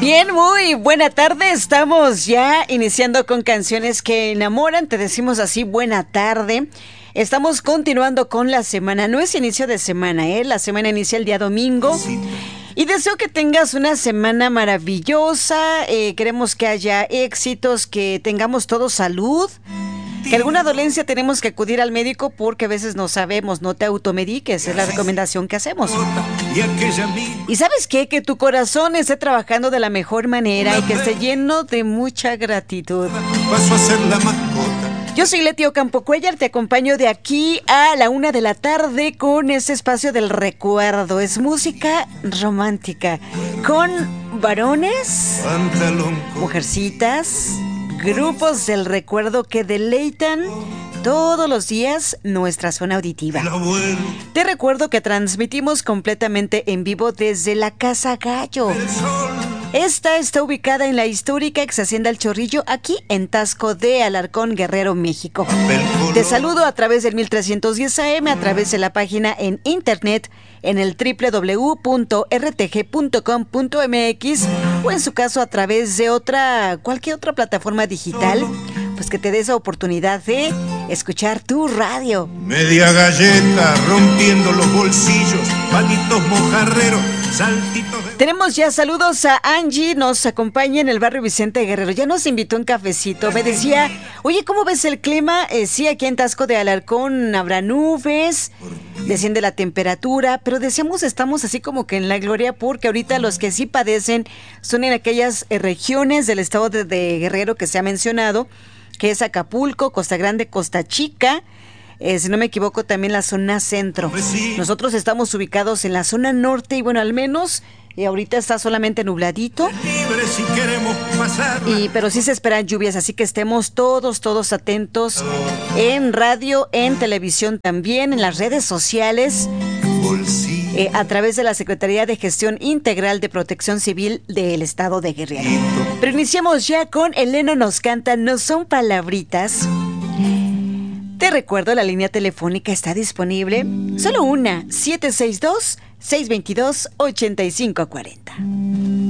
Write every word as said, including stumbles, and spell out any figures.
Bien, muy buena tarde. Estamos ya iniciando con canciones que enamoran. Te decimos así, buena tarde. Estamos continuando con la semana. No es inicio de semana, ¿eh? La semana inicia el día domingo. Y deseo que tengas una semana maravillosa. Eh, queremos que haya éxitos, que tengamos todos salud. Que alguna dolencia tenemos que acudir al médico porque a veces no sabemos, no te automediques, es la recomendación que hacemos. Y ¿sabes qué? Que tu corazón esté trabajando de la mejor manera y que esté lleno de mucha gratitud. Paso a ser la mascota. Yo soy Leti Ocampo Cuellar, te acompaño de aquí a la una de la tarde con este espacio del recuerdo. Es música romántica con varones, mujercitas, grupos del recuerdo que deleitan todos los días nuestra zona auditiva. Te recuerdo que transmitimos completamente en vivo desde la Casa Gallo. Esta está ubicada en la histórica ex Hacienda El Chorrillo, aquí en Taxco de Alarcón, Guerrero, México. Te saludo a través del mil trescientos diez A M, a través de la página en internet en el doble u doble u doble u punto r t g punto com punto m x o en su caso a través de otra, cualquier otra plataforma digital, pues que te dé esa oportunidad de escuchar tu radio. Media galleta rompiendo los bolsillos, palitos mojarreros, saltitos de... Tenemos ya saludos a Angie, nos acompaña en el barrio Vicente Guerrero, ya nos invitó un cafecito, me decía, oye, ¿cómo ves el clima? Eh, sí, aquí en Taxco de Alarcón habrá nubes, desciende la temperatura, pero decíamos estamos así como que en la gloria porque ahorita los que sí padecen son en aquellas eh, regiones del estado de, de Guerrero que se ha mencionado, que es Acapulco, Costa Grande, Costa Chica, eh, si no me equivoco también la zona centro. Nosotros estamos ubicados en la zona norte y bueno, al menos y ahorita está solamente nubladito, y, pero sí se esperan lluvias, así que estemos todos, todos atentos en radio, en televisión también, en las redes sociales, eh, a través de la Secretaría de Gestión Integral de Protección Civil del Estado de Guerrero. Pero iniciamos ya con Elena nos canta, no son palabritas. Te recuerdo, la línea telefónica está disponible, solo una, siete seis dos, seis dos dos, ocho cinco cuatro cero.